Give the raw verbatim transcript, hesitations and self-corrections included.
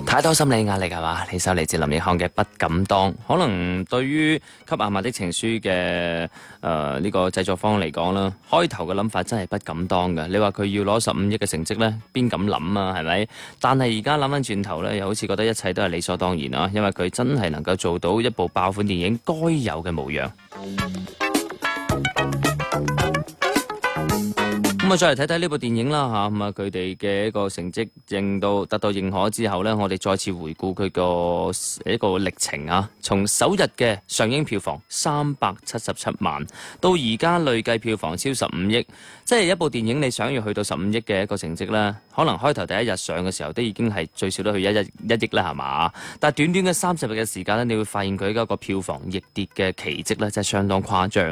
太多心理壓力係嘛？呢首嚟自林奕匡嘅《不敢當》，可能對於給阿瑪的情書嘅誒呢個製作方嚟講啦，開頭嘅諗法真係不敢當嘅。你話佢要攞十五億嘅成績呢，邊敢諗啊？係咪？但係而家諗翻轉頭呢，又好似覺得一切都係理所當然啊！因為佢真係能夠做到一部爆款電影該有嘅模樣。咁啊，再嚟睇睇呢部電影啦嚇，咁啊佢哋嘅一個成績認到得到認可之後呢，我哋再次回顧佢個一個歷程啊。從首日嘅上映票房三百七十七萬，到而家累計票房超十五億，即係一部電影你想要去到十五億嘅一個成績呢，可能開頭第一日上嘅時候都已經係最少都去一一一億啦，係嘛？但係短短嘅三十日嘅時間呢，你會發現佢嗰個票房逆跌嘅奇蹟呢，真係相當誇張。